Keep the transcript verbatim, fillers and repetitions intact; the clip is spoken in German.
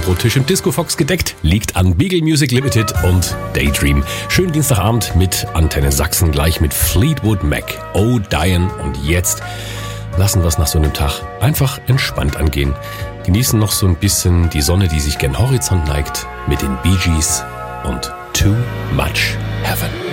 Abendbrottisch im Disco Fox gedeckt, liegt an Beagle Music Limited und Daydream. Schönen Dienstagabend mit Antenne Sachsen, gleich mit Fleetwood Mac, Oh Diane. Und jetzt lassen wir es nach so einem Tag einfach entspannt angehen. Genießen noch so ein bisschen die Sonne, die sich gen Horizont neigt, mit den Bee Gees und Too Much Heaven.